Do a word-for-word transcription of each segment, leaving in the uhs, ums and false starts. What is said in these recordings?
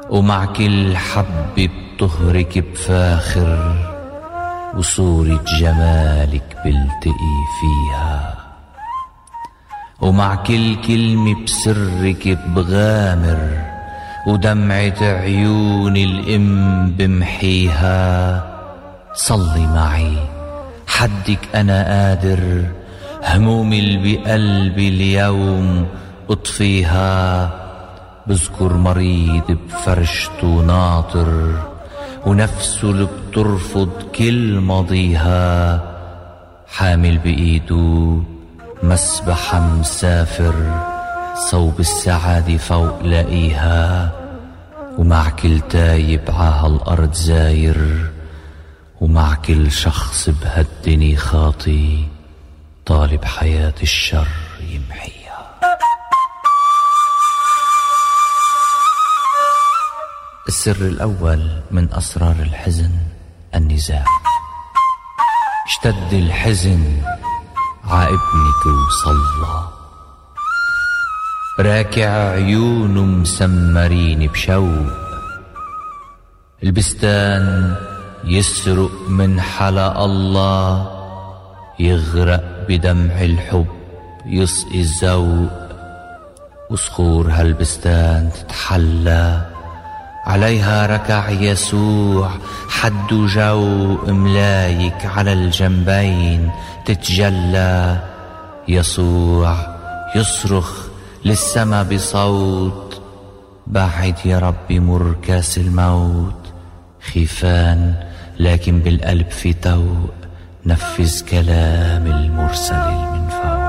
ومع كل حبة بطهرك بفاخر، وصورة جمالك بلتقي فيها. ومع كل كلمة بسرك بغامر، ودمعة عيون الأم بمحيها. صلي معي حدك أنا قادر، همومي اللي بقلبي اليوم اطفيها. بذكر مريض بفرشته ناطر، ونفسه اللي بترفض كل ماضيها. حامل بإيده مسبحة مسافر، صوب السعادة فوق لاقيها. ومع كل تايب عهالأرض زاير، ومع كل شخص بهالدنيا خاطي، طالب حياة الشر يمحيها. السر الأول من أسرار الحزن النزاع. اشتد الحزن عابنك وصلى، راكع عيونه مسمرين بشوق. البستان يسرق من حلا الله، يغرق بدمع الحب يسقي الذوق. وصخور هالبستان تتحلى، عليها ركع يسوع حد جو ملايك على الجنبين تتجلى. يسوع يصرخ للسما بصوت، بعد يا ربي مر كاس الموت. خيفان لكن بالقلب في توق، نفذ كلام المرسل من فوق.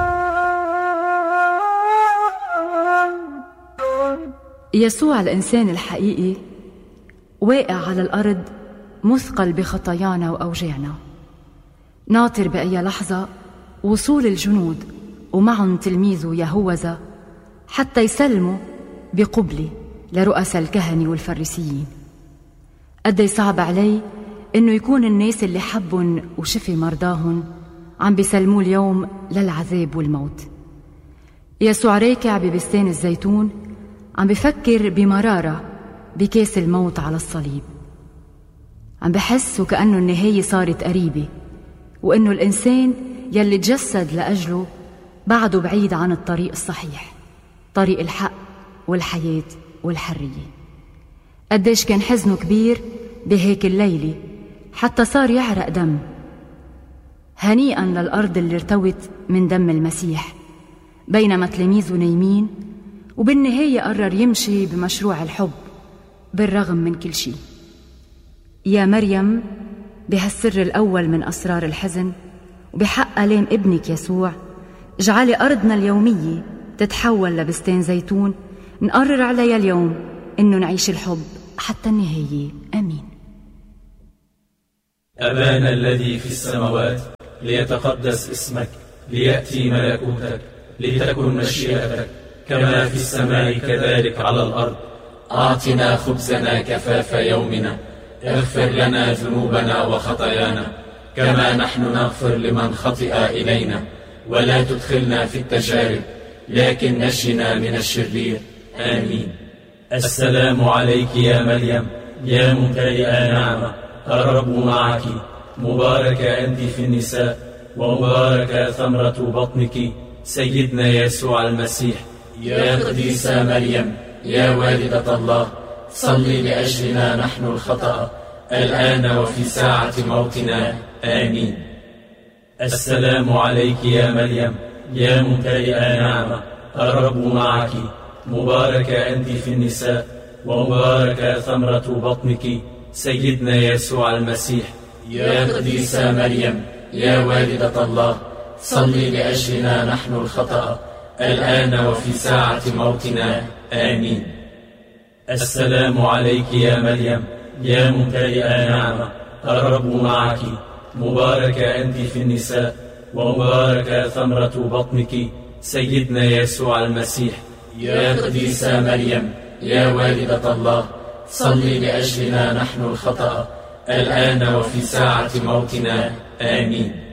يسوع الإنسان الحقيقي واقع على الأرض، مثقل بخطايانا وأوجاعنا، ناطر بأي لحظة وصول الجنود ومعهم تلميذه يهوذا حتى يسلموا بقبلة لرؤساء الكهنة والفريسيين. قدي صعب علي إنه يكون الناس اللي حبهم وشفي مرضاهم عم بيسلموه اليوم للعذاب والموت. يسوع راكع ببستان الزيتون عم بفكر بمرارة بكاس الموت على الصليب، عم بحس وكأنه النهاية صارت قريبة، وإنه الإنسان يلي تجسد لأجله بعده بعيد عن الطريق الصحيح، طريق الحق والحياة والحرية. قديش كان حزنه كبير بهيك الليلة حتى صار يعرق دم. هنيئا للأرض اللي ارتوت من دم المسيح، بينما تلاميذه نايمين، وبالنهاية قرر يمشي بمشروع الحب بالرغم من كل شيء. يا مريم، بهالسر الأول من أسرار الحزن وبحق آلام ابنك يسوع، اجعلي أرضنا اليومية تتحول لبستان زيتون نقرر عليها اليوم إنه نعيش الحب حتى النهاية. آمين. أبانا الذي في السماوات، ليتقدس اسمك، ليأتي ملكوتك، لتكن مشيئتك كما في السماء كذلك على الأرض. أعطنا خبزنا كفاف يومنا، اغفر لنا ذنوبنا وخطايانا كما نحن نغفر لمن خطئ إلينا، ولا تدخلنا في التجارب لكن نجنا من الشرير. آمين. السلام عليك يا مريم، يا ممتلئة نعمة، الرب معك، مباركة أنت في النساء، ومباركة ثمرة بطنك سيدنا يسوع المسيح. يا قديسة مريم، يا والدة الله، صلي لأجلنا نحن الخطأ، الآن وفي ساعة موتنا. آمين. السلام عليك يا مريم، يا ممتلئة نعمة، الرب معك، مباركة أنت في النساء، ومباركة ثمرة بطنك سيدنا يسوع المسيح. يا قديسة مريم، يا والدة الله، صلي لأجلنا نحن الخطأ، الآن وفي ساعة موتنا. آمين. السلام عليك يا مريم، يا ممتلئة نعمة، الرب معك، مباركة أنت في النساء، ومباركة ثمرة بطنك سيدنا يسوع المسيح. يا قديسة مريم، يا والدة الله، صلي لأجلنا نحن الخطأ، الآن وفي ساعة موتنا. آمين.